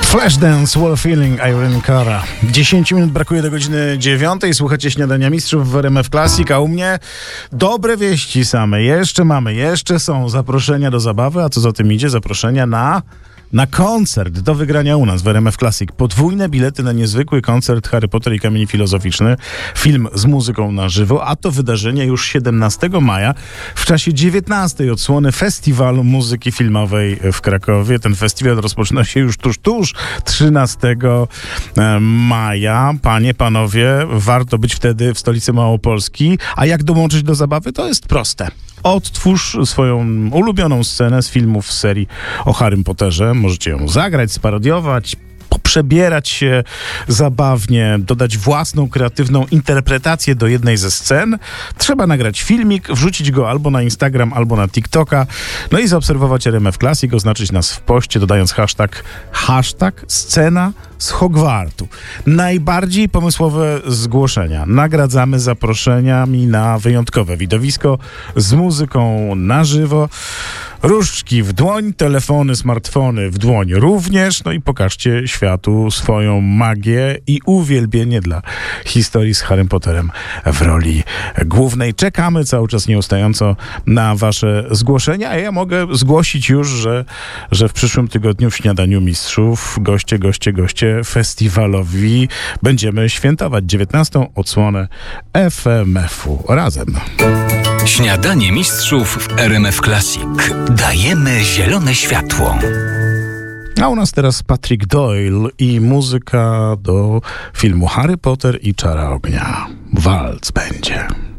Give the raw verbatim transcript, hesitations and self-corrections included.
Flashdance, Wall Feeling, Irene Cara. dziesięć minut brakuje do godziny dziewiątej. Słuchacie Śniadania Mistrzów w R M F Classic, a u mnie dobre wieści same. Jeszcze mamy, jeszcze są zaproszenia do zabawy, a co za tym idzie, zaproszenia na... na koncert do wygrania u nas w R M F Classic. Podwójne bilety na niezwykły koncert Harry Potter i Kamień Filozoficzny. Film z muzyką na żywo, a to wydarzenie już siedemnastego maja w czasie dziewiętnastej odsłony Festiwalu Muzyki Filmowej w Krakowie. Ten festiwal rozpoczyna się już tuż, tuż trzynastego maja. Panie, panowie, warto być wtedy w stolicy Małopolski. A jak dołączyć do zabawy? To jest proste. Odtwórz swoją ulubioną scenę z filmów z serii o Harrym Potterze. Możecie ją zagrać, sparodiować, poprzebierać się zabawnie, dodać własną, kreatywną interpretację do jednej ze scen. Trzeba nagrać filmik, wrzucić go albo na Instagram, albo na TikToka, no i zaobserwować R M F Classic, oznaczyć nas w poście, dodając hashtag, hashtag scena z Hogwartu. Najbardziej pomysłowe zgłoszenia nagradzamy zaproszeniami na wyjątkowe widowisko z muzyką na żywo. Różdżki w dłoń, telefony, smartfony w dłoń również. No i pokażcie światu swoją magię i uwielbienie dla historii z Harrym Potterem w roli głównej. Czekamy cały czas nieustająco na wasze zgłoszenia, a ja mogę zgłosić już, że, że w przyszłym tygodniu w Śniadaniu Mistrzów goście, goście, goście festiwalowi będziemy świętować dziewiętnastą odsłonę F M F-u razem. Śniadanie Mistrzów w R M F Classic. Dajemy zielone światło. A u nas teraz Patrick Doyle i muzyka do filmu Harry Potter i Czara Ognia. Walc będzie.